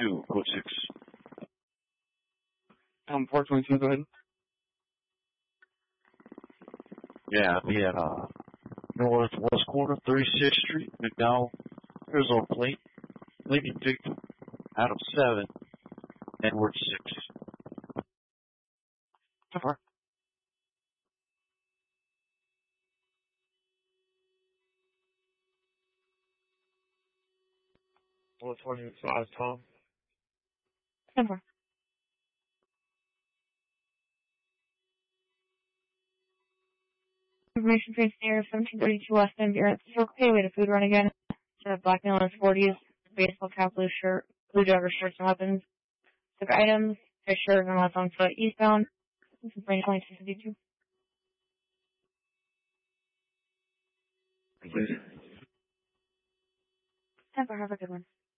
422, code 6. 422, go ahead. Yeah, I'll be at northwest corner, 36th Street, McDowell. Arizona plate. Lincoln victim. Out of 7. Edward 6. So far. Well, 25, Tom. So far. Information trace near 1732 West End. You're at the Circle K. Way to food run again. Black male in his 40s. Baseball cap, blue shirt. Blue jogger shirts and weapons. Took items. His shirt and left on foot eastbound. This is range 2252. Please. Have a good one.